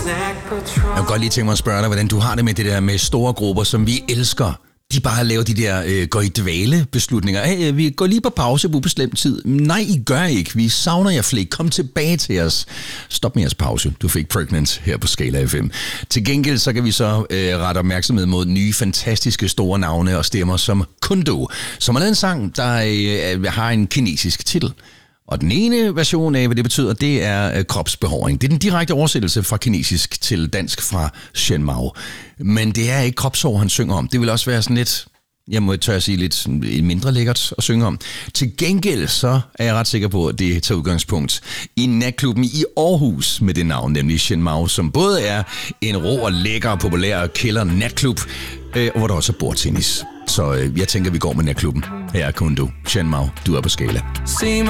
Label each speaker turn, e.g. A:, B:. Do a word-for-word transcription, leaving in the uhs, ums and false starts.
A: Jeg kunne godt lige tænke mig at spørge dig, hvordan du har det med det der med store grupper, som vi elsker. De bare laver de der øh, går i dvale beslutninger. Hey, vi går lige på pause på ubestemt tid. Nej, I gør ikke. Vi savner jer flere. Kom tilbage til os. Stop med jeres pause. Du fik Pregnant her på Skala F M. Til gengæld så kan vi så øh, rette opmærksomhed mod nye, fantastiske store navne og stemmer som Kundo, som har lavet en sang, der øh, har en kinesisk titel. Og den ene version af, hvad det betyder, det er øh, kropsbehåring. Det er den direkte oversættelse fra kinesisk til dansk fra Shen Mao. Men det er ikke kropshår, han synger om. Det vil også være sådan lidt, jeg må tør at sige, lidt mindre lækkert at synge om. Til gengæld så er jeg ret sikker på, at det tager udgangspunkt i natklubben i Aarhus med det navn, nemlig Shen Mao, som både er en rå og lækker og populær kælder natklub, øh, hvor der også er bordtennis. Så øh, jeg tænker, vi går med natklubben. Her er Kundo. Shen Mao, du er på Skala.